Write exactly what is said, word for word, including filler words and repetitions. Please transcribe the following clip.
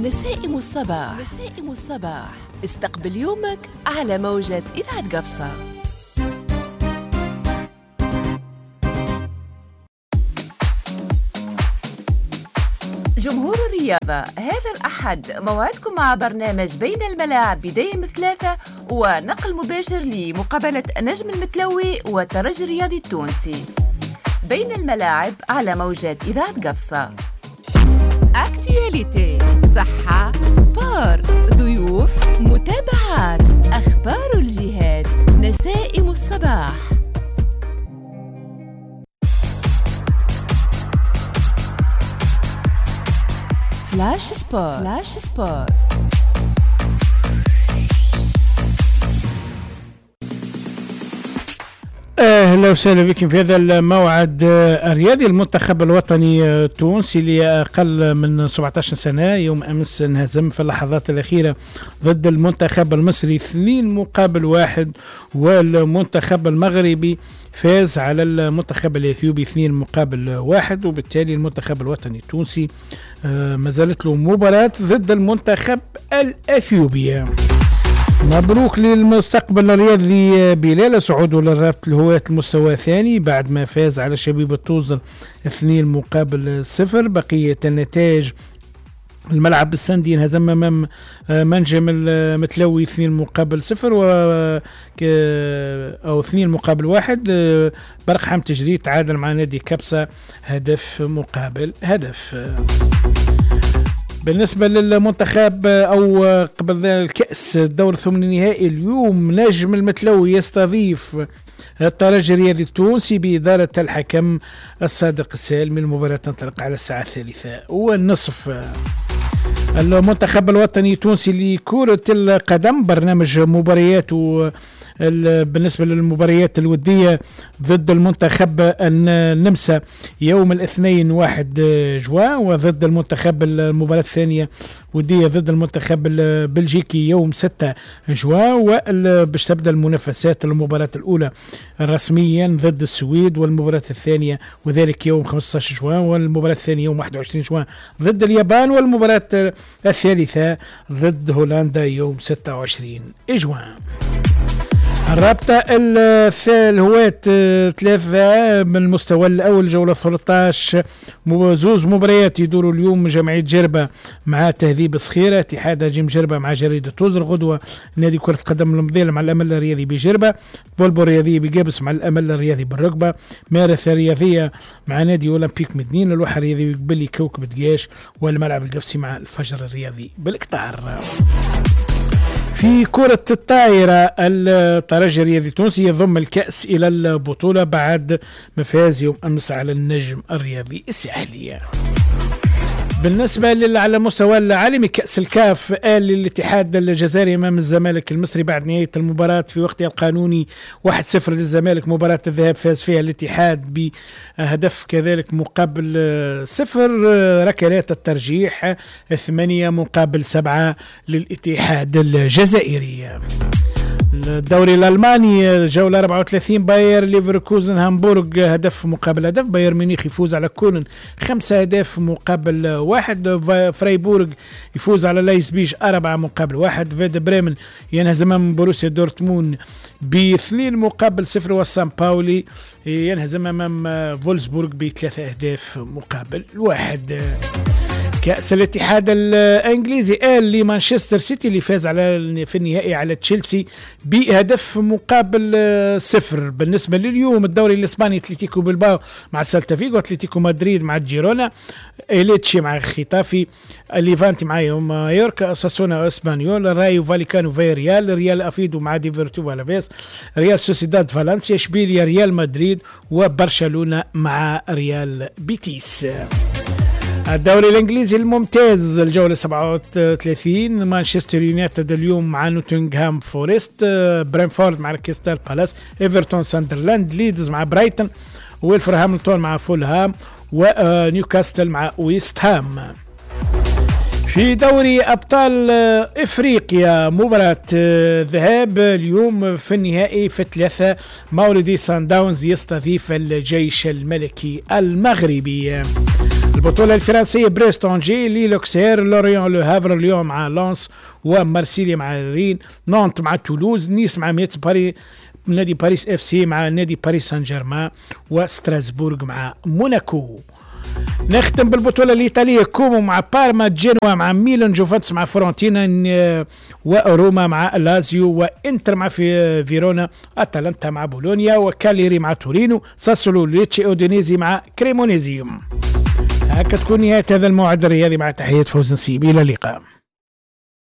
نسائم الصباح. نسائم الصباح استقبل يومك على موجة إذاعة قفصة. جمهور الرياضة، هذا الأحد موعدكم مع برنامج بين الملاعب بداية من ثلاثة ونقل مباشر لمقابلة النجم المتلوي والترجي الرياضي التونسي. بين الملاعب على موجات إذاعة قفصة. أكتواليتي، صحة، سبور، ضيوف، متابعات، أخبار الجهات، نسائم الصباح. فلاش سبور. فلاش سبور. اهلا وسهلا بكم في هذا الموعد الرياضي. المنتخب الوطني التونسي اللي اقل من سبعة عشر سنه يوم امس انهزم في اللحظات الاخيره ضد المنتخب المصري اثنين مقابل واحد، والمنتخب المغربي فاز على المنتخب الاثيوبي اثنين مقابل واحد، وبالتالي المنتخب الوطني التونسي ما زالت له مباراة ضد المنتخب الاثيوبي. مبروك للمستقبل الرياضي بلال صعوده للرابط الهواة المستوى الثاني بعد ما فاز على شبيبة طوز اثنين مقابل صفر. بقية النتائج: الملعب السندي انهزم امام منجم المتلوي اثنين مقابل صفر و او اثنين مقابل واحد. برقحم تجريد تعادل مع نادي كبسة هدف مقابل هدف. بالنسبة للمنتخب أو قبل الكأس الدور الثمن النهائي، اليوم نجم المتلوي يستضيف الترجي الرياضي التونسي بإدارة الحكم الصادق السالم. المباراة تنطلق على الساعة الثالثة والنصف. المنتخب الوطني التونسي لكرة القدم برنامج مبارياته بالنسبة للمباريات الودية ضد المنتخب النمسا يوم الاثنين واحد جوان، وضد المنتخب المباراة الثانية ودية ضد المنتخب البلجيكي يوم ستة جوان، وباش تبدأ المنافسات المباراة الأولى رسميا ضد السويد، والمباراة الثانية وذلك يوم خمسة عشر جوان، والمباراة الثانية يوم واحد وعشرين جوان ضد اليابان، والمباراة الثالثة ضد هولندا يوم ستة وعشرين جوان. الرابطة الهواة ثلاثة من المستوى الأول جولة ثلاثة عشر زوز مباريات يدوروا اليوم: جمعية جربة مع تهذيب صخيرة، اتحاد جيم جربة مع جريدة توزر، غدوة نادي كرة القدم المضيلة مع الأمل الرياضي بجربة، بولبو الرياضية بجابس مع الأمل الرياضي بالركبة، مارث الرياضية مع نادي أولمبيك مدنين، الواحة الرياضي بلي كوكب دقاش، والملعب القفصي مع الفجر الرياضي بالقطار. في كرة الطائرة، الترجي الرياضي التونسي يضم الكأس إلى البطولة بعد ما فاز يوم أمس على النجم الرياضي الساحلي. بالنسبة على مستوى العالمي، كأس الكاف آل للاتحاد الجزائري أمام الزمالك المصري بعد نهاية المباراة في وقتها القانوني واحد صفر للزمالك. مباراة الذهاب فاز فيها الاتحاد بهدف كذلك مقابل صفر. ركلات الترجيح ثمانية مقابل سبعة للاتحاد الجزائري. الدوري الألماني الجولة أربعة وثلاثين، باير ليفركوزن هامبورغ هدف مقابل هدف، باير ميونخ يفوز على كولن خمسة أهداف مقابل واحد، فرايبورغ يفوز على لايبزيج أربعة مقابل واحد، فيدا بريمن ينهزم أمام بروسيا دورتموند باثنين مقابل صفر، والسان باولي ينهزم أمام فولسبورغ بثلاثة أهداف مقابل واحد. كأس الاتحاد الانجليزي آل لمانشستر سيتي اللي فاز على في النهائي على تشيلسي بهدف مقابل صفر. بالنسبه لليوم الدوري الاسباني، اتلتيكو بلباو مع سيلتا فيغو، اتلتيكو مدريد مع جيرونا، إليتشي مع خيتافي، ليفانتي مع مايوركا، ساسونا اسبانيول، رايو فاليكانو في ريال، ريال افيدو مع ديفيرتو الافيس، ريال سوسيداد فالنسيا، اشبيليا ريال مدريد، وبرشلونه مع ريال بيتيس. الدوري الانجليزي الممتاز الجوله سبعة وثلاثين، مانشستر يونايتد اليوم مع نوتنغهام فورست، برينفورد مع كريستال بالاس، ايفرتون ساندرلاند، ليدز مع برايتون، ويلفرهامبتون مع فولهام، ونيوكاسل مع ويست هام. في دوري أبطال إفريقيا مباراة ذهاب اليوم في النهائي في ثلاثة، مولودي سان داونز يستضيف الجيش الملكي المغربي. البطولة الفرنسية بريست أنجي، لي لوكسير، لوريون لو هافر اليوم مع لانس، ومارسيليا مع رين، نانت مع تولوز، نيس مع ميتس، باري نادي باريس اف سي مع نادي باريس سان جيرمان، وستراسبورغ مع موناكو. نختم بالبطولة الإيطالية، كومو مع بارما، جنوا مع ميلان، جوفنتس مع فرونتينا، وروما مع لازيو، وإنتر مع في فيرونا، أتلانتا مع بولونيا، وكاليري مع تورينو، ساسولو ليتشي أودينيزي مع كريمونيزيوم. هكا تكون نهاية هذا الموعد الرياضي، مع تحية فوز نسيب، إلى اللقاء.